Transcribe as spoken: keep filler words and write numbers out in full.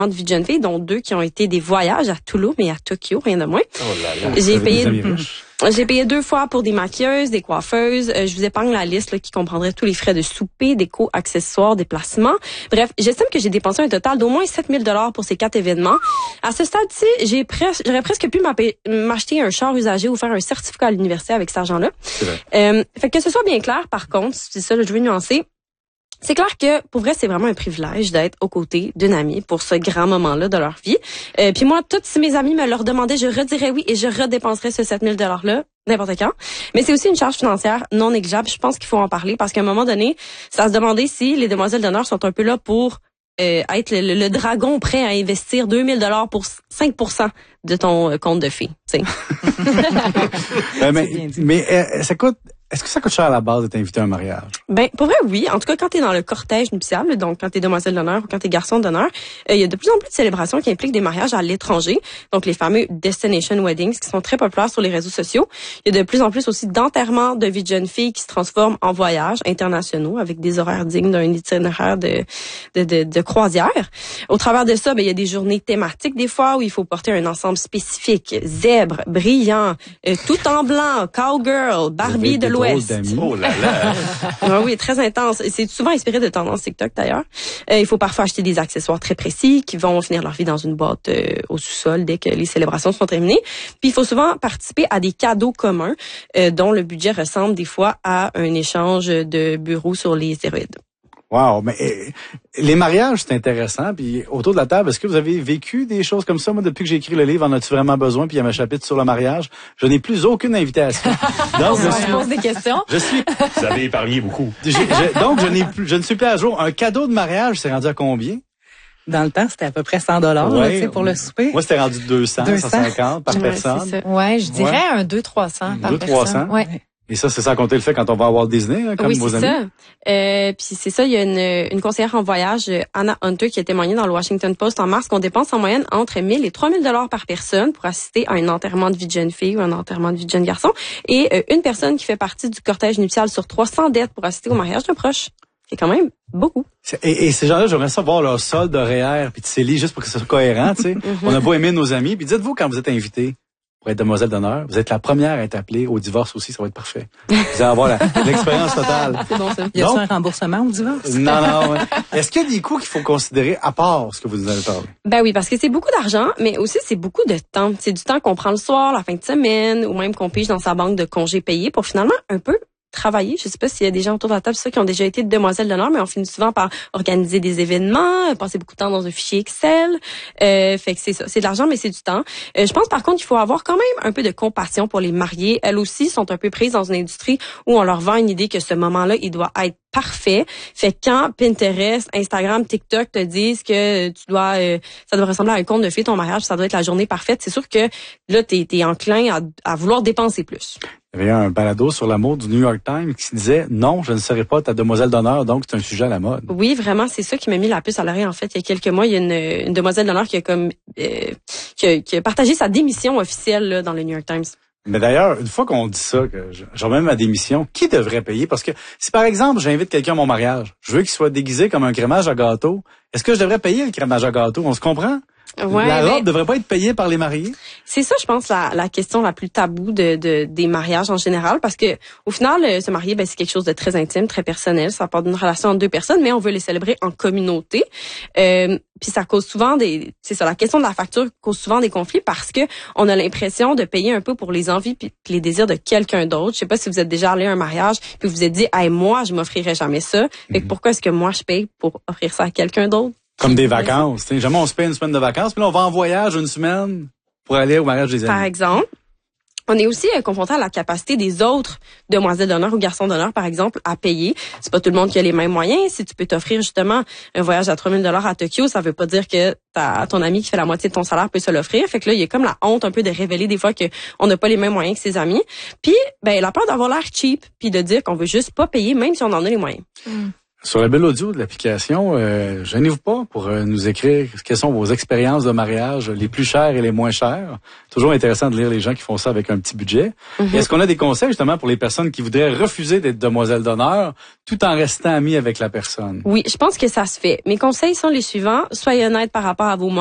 de vie de jeune fille, dont deux qui ont été des voyages à Toulouse et à Tokyo, rien de moins. Oh là là. J'ai payé, j'ai payé deux fois pour des maquilleuses, des coiffeuses. Euh, je vous épargne la liste là, qui comprendrait tous les frais de souper, déco, accessoires, déplacements. Bref, j'estime que j'ai dépensé un total d'au moins sept mille dollars pour ces quatre événements. À ce stade-ci, j'ai presque, j'aurais presque pu m'acheter un char usagé ou faire un certificat à l'université avec cet argent-là. C'est vrai. Euh, fait que ce soit bien clair, par contre, c'est ça, là, je veux nuancer. C'est clair que, pour vrai, c'est vraiment un privilège d'être aux côtés d'une amie pour ce grand moment-là de leur vie. Euh, puis moi, toutes si mes amis me le redemandaient, je redirais oui et je redépenserais ce sept mille dollars-là n'importe quand. Mais c'est aussi une charge financière non négligeable. Je pense qu'il faut en parler parce qu'à un moment donné, ça se demandait si les demoiselles d'honneur sont un peu là pour euh, être le, le, le dragon prêt à investir deux mille dollars pour cinq pour cent de ton euh, compte de fille. euh, mais mais euh, ça coûte... Est-ce que ça coûte cher à la base de t'inviter à un mariage? Ben, pour vrai, oui. En tout cas, quand t'es dans le cortège nuptial, donc quand t'es demoiselle d'honneur ou quand t'es garçon d'honneur, il euh, y a de plus en plus de célébrations qui impliquent des mariages à l'étranger. Donc, les fameux destination weddings qui sont très populaires sur les réseaux sociaux. Il y a de plus en plus aussi d'enterrements de vie de jeune fille qui se transforment en voyages internationaux avec des horaires dignes d'un itinéraire de, de, de, de croisière. Au travers de ça, ben, il y a des journées thématiques des fois où il faut porter un ensemble spécifique. Zèbre, brillant, euh, tout en blanc, cowgirl, Barbie de l'Ouest. Oh là là. Ah oui, très intense. C'est souvent inspiré de tendances TikTok d'ailleurs. Euh, il faut parfois acheter des accessoires très précis qui vont finir leur vie dans une boîte euh, au sous-sol dès que les célébrations sont terminées. Puis il faut souvent participer à des cadeaux communs euh, dont le budget ressemble des fois à un échange de bureaux sur les stéroïdes. Wow, mais eh, les mariages, c'est intéressant. Puis autour de la table, est-ce que vous avez vécu des choses comme ça? Moi, depuis que j'ai écrit le livre, en as-tu vraiment besoin? Puis il y a un chapitre sur le mariage. Je n'ai plus aucune invitation. Donc, je suis, pose des questions. Je suis. Vous avez épargné beaucoup. Je, je, donc, je n'ai plus, je ne suis plus à jour. Un cadeau de mariage, c'est rendu à combien? Dans le temps, c'était à peu près cent dollars ouais, là, pour le souper. Moi, c'était rendu deux cents, deux cents. cent cinquante par ouais, personne. Ouais, je dirais ouais. un deux trois cents par deux, personne. trois cents. Ouais. Et ça, c'est sans compter le fait quand on va à Walt Disney, hein, comme oui, vos c'est amis. Ça. Euh, puis c'est ça, il y a une, une conseillère en voyage, Anna Hunter, qui a témoigné dans le Washington Post en mars qu'on dépense en moyenne entre mille et trois mille dollars par personne pour assister à un enterrement de vie de jeune fille ou un enterrement de vie de jeune garçon. Et euh, une personne qui fait partie du cortège nuptial sur trois cents dettes pour assister au mariage d'un proche. C'est quand même beaucoup. Et, et ces gens-là, j'aimerais ça voir leur solde horaire puis de C E L I juste pour que ce soit cohérent, tu sais. On a beau aimer nos amis, puis dites-vous quand vous êtes invités pour être demoiselle d'honneur, vous êtes la première à être appelée au divorce aussi, ça va être parfait. Vous allez avoir la, l'expérience totale. C'est bon ça. Y a-t-il un remboursement au divorce? Non, non. Ouais. Est-ce qu'il y a des coûts qu'il faut considérer à part ce que vous nous avez parlé? Ben oui, parce que c'est beaucoup d'argent, mais aussi c'est beaucoup de temps. C'est du temps qu'on prend le soir, la fin de semaine, ou même qu'on pige dans sa banque de congés payés pour finalement un peu travailler. Je sais pas s'il y a des gens autour de la table ça, qui ont déjà été demoiselles d'honneur, mais on finit souvent par organiser des événements, passer beaucoup de temps dans un fichier Excel. Euh, fait que c'est ça. C'est de l'argent, mais c'est du temps. Euh, je pense par contre qu'il faut avoir quand même un peu de compassion pour les mariées. Elles aussi sont un peu prises dans une industrie où on leur vend une idée que ce moment-là, il doit être parfait. Fait que quand Pinterest, Instagram, TikTok te disent que tu dois, euh, ça doit ressembler à un conte de fées, ton mariage, ça doit être la journée parfaite, c'est sûr que là, t'es, t'es enclin à, à vouloir dépenser plus. Il y avait un balado sur l'amour du New York Times qui disait « Non, je ne serai pas ta demoiselle d'honneur, donc c'est un sujet à la mode. » Oui, vraiment, c'est ça qui m'a mis la puce à l'oreille, en fait. Il y a quelques mois, il y a une, une demoiselle d'honneur qui a comme euh, qui, a, qui a partagé sa démission officielle là, dans le New York Times. Mais d'ailleurs, une fois qu'on dit ça, que je remets ma démission, qui devrait payer? Parce que si par exemple, j'invite quelqu'un à mon mariage, je veux qu'il soit déguisé comme un crémage à gâteau, est-ce que je devrais payer le crémage à gâteau? On se comprend? Ouais, la robe ben, devrait pas être payée par les mariés? C'est ça, je pense, la, la question la plus taboue de, de des mariages en général, parce que au final, se marier, ben c'est quelque chose de très intime, très personnel. Ça part d'une relation entre deux personnes, mais on veut les célébrer en communauté. Euh, puis ça cause souvent des, c'est ça, la question de la facture cause souvent des conflits parce que on a l'impression de payer un peu pour les envies puis les désirs de quelqu'un d'autre. Je sais pas si vous êtes déjà allé à un mariage puis vous vous êtes dit, hey, moi, je m'offrirai jamais ça. Fait que pourquoi est-ce que moi je paye pour offrir ça à quelqu'un d'autre? Comme des vacances. T'sais. Jamais on se paye une semaine de vacances, puis là, on va en voyage une semaine pour aller au mariage des amis. Par exemple, on est aussi euh, confronté à la capacité des autres demoiselles d'honneur ou garçons d'honneur, par exemple, à payer. C'est pas tout le monde qui a les mêmes moyens. Si tu peux t'offrir justement un voyage à trois mille dollars à Tokyo, ça veut pas dire que ta, ton ami qui fait la moitié de ton salaire peut se l'offrir. Fait que là, il y a comme la honte un peu de révéler des fois que on n'a pas les mêmes moyens que ses amis. Puis, ben, la peur d'avoir l'air cheap, puis de dire qu'on veut juste pas payer, même si on en a les moyens. Mm. Sur la belle audio de l'application, euh, gênez-vous pas pour euh, nous écrire quelles sont vos expériences de mariage les plus chères et les moins chères. Toujours intéressant de lire les gens qui font ça avec un petit budget. Mm-hmm. Et est-ce qu'on a des conseils justement pour les personnes qui voudraient refuser d'être demoiselle d'honneur tout en restant amis avec la personne? Oui, je pense que ça se fait. Mes conseils sont les suivants. Soyez honnête par rapport à vos